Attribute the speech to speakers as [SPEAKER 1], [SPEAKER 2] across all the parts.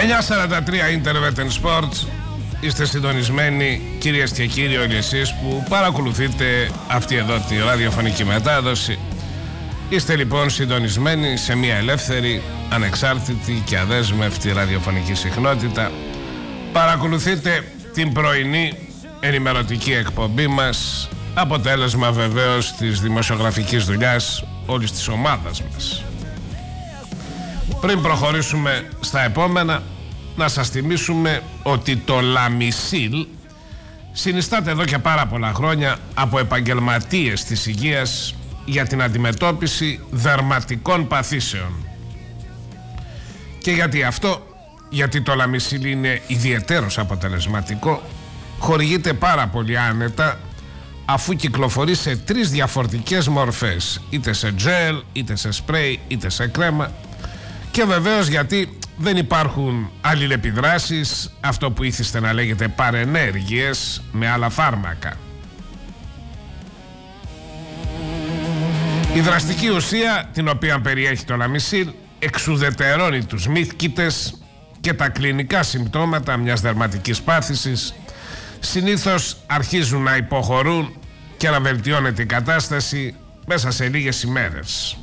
[SPEAKER 1] 9:43 Internet and Sports. Είστε συντονισμένοι, κυρίες και κύριοι, όλοι εσείς που παρακολουθείτε αυτή εδώ τη ραδιοφωνική μετάδοση. Είστε λοιπόν συντονισμένοι σε μια ελεύθερη, ανεξάρτητη και αδέσμευτη ραδιοφωνική συχνότητα. Παρακολουθείτε την πρωινή ενημερωτική εκπομπή μας, αποτέλεσμα βεβαίως της δημοσιογραφικής δουλειάς όλης της ομάδας μας. Πριν προχωρήσουμε στα επόμενα, να σας θυμίσουμε ότι το Λαμισίλ συνιστάται εδώ και πάρα πολλά χρόνια από επαγγελματίες της υγείας για την αντιμετώπιση δερματικών παθήσεων. Και γιατί αυτό? Γιατί το Λαμισίλ είναι ιδιαιτέρως αποτελεσματικό, χορηγείται πάρα πολύ άνετα, αφού κυκλοφορεί σε 3 διαφορετικές μορφές, είτε σε τζέλ, είτε σε σπρέι, είτε σε κρέμα, και βεβαίως γιατί δεν υπάρχουν αλληλεπιδράσεις, αυτό που ήθιστε να λέγεται παρενέργειες με άλλα φάρμακα. Η δραστική ουσία την οποία περιέχει το Λαμισίλ εξουδετερώνει τους μύθκητες και τα κλινικά συμπτώματα μιας δερματικής πάθησης συνήθως αρχίζουν να υποχωρούν και να βελτιώνεται η κατάσταση μέσα σε λίγες ημέρες.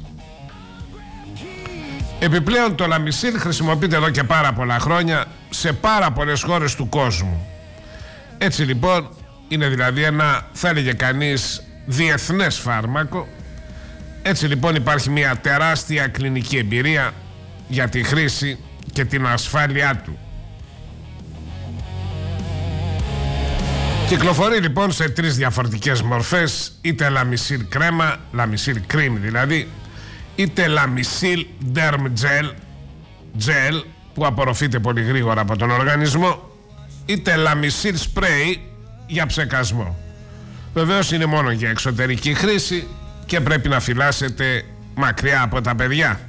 [SPEAKER 1] Επιπλέον το Λαμισίλ χρησιμοποιείται εδώ και πάρα πολλά χρόνια σε πάρα πολλές χώρες του κόσμου. Έτσι λοιπόν είναι δηλαδή ένα, θα έλεγε κανείς, διεθνές φάρμακο. Έτσι λοιπόν υπάρχει μια τεράστια κλινική εμπειρία για τη χρήση και την ασφάλειά του. Κυκλοφορεί λοιπόν σε 3 διαφορετικές μορφές, είτε Λαμισίλ κρέμα, Λαμισίλ cream δηλαδή, είτε Λαμισίλ Derm Gel που απορροφείται πολύ γρήγορα από τον οργανισμό, είτε Λαμισίλ Spray για ψεκασμό. Βεβαίως είναι μόνο για εξωτερική χρήση και πρέπει να φυλάσσετε μακριά από τα παιδιά.